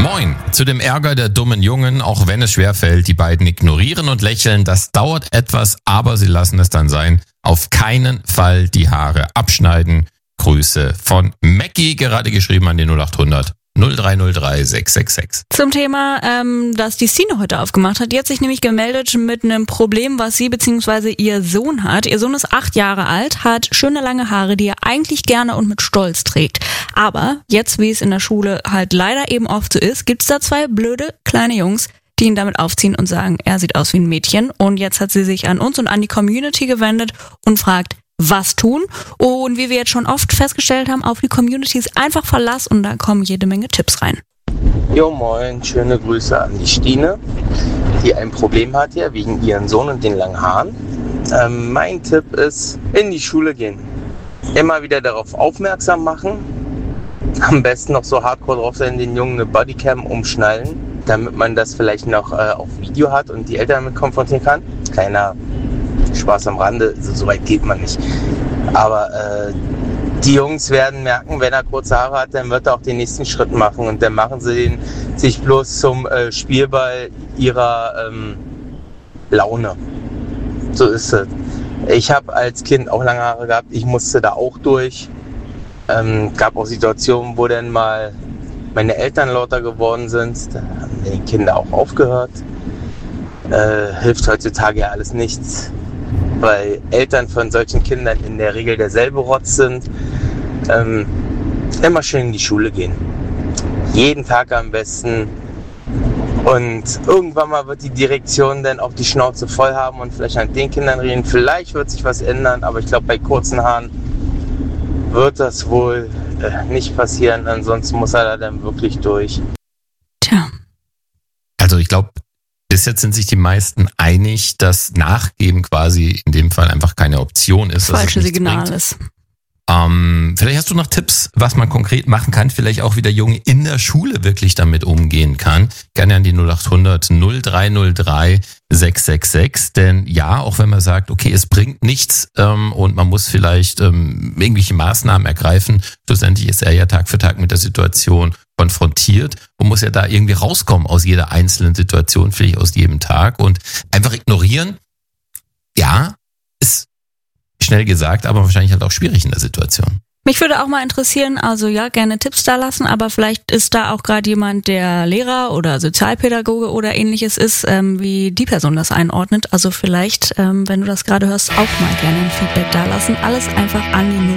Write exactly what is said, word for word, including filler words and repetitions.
Moin. Zu dem Ärger der dummen Jungen, auch wenn es schwerfällt, die beiden ignorieren und lächeln. Das dauert etwas, aber sie lassen es dann sein. Auf keinen Fall die Haare abschneiden. Grüße von Mackie, gerade geschrieben an die null acht hundert null drei null drei sechs sechs sechs. Zum Thema, ähm, das die Stine heute aufgemacht hat. Die hat sich nämlich gemeldet mit einem Problem, was sie bzw. ihr Sohn hat. Ihr Sohn ist acht Jahre alt, hat schöne lange Haare, die er eigentlich gerne und mit Stolz trägt. Aber jetzt, wie es in der Schule halt leider eben oft so ist, gibt's da zwei blöde kleine Jungs, die ihn damit aufziehen und sagen, er sieht aus wie ein Mädchen. Und jetzt hat sie sich an uns und an die Community gewendet und fragt, was tun? Und wie wir jetzt schon oft festgestellt haben, auf die Community ist einfach Verlass und da kommen jede Menge Tipps rein. Jo moin, schöne Grüße an die Stine, die ein Problem hat ja wegen ihren Sohn und den langen Haaren. Ähm, mein Tipp ist, in die Schule gehen. Immer wieder darauf aufmerksam machen. Am besten noch so hardcore drauf sein, den Jungen eine Bodycam umschnallen, damit man das vielleicht noch äh, auf Video hat und die Eltern damit konfrontieren kann. Kleiner Spaß am Rande, so, so weit geht man nicht. Aber äh, die Jungs werden merken, wenn er kurze Haare hat, dann wird er auch den nächsten Schritt machen. Und dann machen sie den sich bloß zum äh, Spielball ihrer ähm, Laune. So ist es. Ich habe als Kind auch lange Haare gehabt, ich musste da auch durch. Ähm, gab auch Situationen, wo dann mal meine Eltern lauter geworden sind. Da haben die Kinder auch aufgehört. Äh, hilft heutzutage ja alles nichts, weil Eltern von solchen Kindern in der Regel derselbe Rotz sind. Ähm, immer schön in die Schule gehen. Jeden Tag am besten. Und irgendwann mal wird die Direktion dann auch die Schnauze voll haben und vielleicht an den Kindern reden. Vielleicht wird sich was ändern, aber ich glaube, bei kurzen Haaren wird das wohl äh, nicht passieren. Ansonsten muss er da dann wirklich durch. Tja. Also ich glaube, bis jetzt sind sich die meisten einig, dass Nachgeben quasi in dem Fall einfach keine Option ist. Falsche Signal ist. Ähm, vielleicht hast du noch Tipps, was man konkret machen kann, vielleicht auch wie der Junge in der Schule wirklich damit umgehen kann. Gerne an die null acht hundert null drei null drei sechs sechs sechs, denn ja, auch wenn man sagt, okay, es bringt nichts ähm, und man muss vielleicht ähm, irgendwelche Maßnahmen ergreifen, schlussendlich ist er ja Tag für Tag mit der Situation konfrontiert und muss ja da irgendwie rauskommen aus jeder einzelnen Situation, vielleicht aus jedem Tag und einfach ignorieren, ja, ist schnell gesagt, aber wahrscheinlich halt auch schwierig in der Situation. Mich würde auch mal interessieren, also ja, gerne Tipps da lassen, aber vielleicht ist da auch gerade jemand, der Lehrer oder Sozialpädagoge oder ähnliches ist, ähm, wie die Person das einordnet. Also vielleicht, ähm, wenn du das gerade hörst, auch mal gerne ein Feedback da lassen. Alles einfach an die